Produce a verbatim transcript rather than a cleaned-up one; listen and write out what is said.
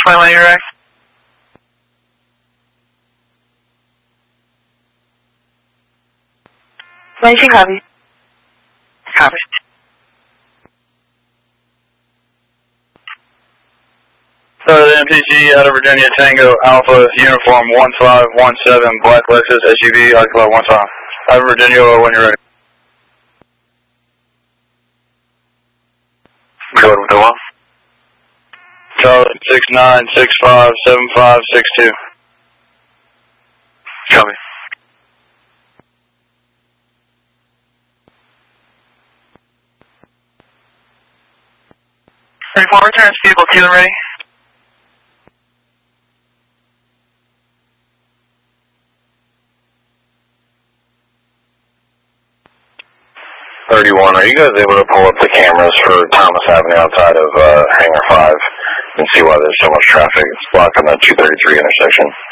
Flight one, you're right. nineteen, copy. Copy. So the M T C out of Virginia, Tango Alpha, uniform one five one seven, black Lexus S U V, Alpha one five. Out of Virginia, when you're ready. Go ahead with the one. Charlie six nine six five seven five six two. Copy. thirty-four, return to vehicle two and ready. thirty-one, are you guys able to pull up the cameras for Thomas Avenue outside of uh, Hangar five and see why there's so much traffic? It's blocking the two thirty-three intersection.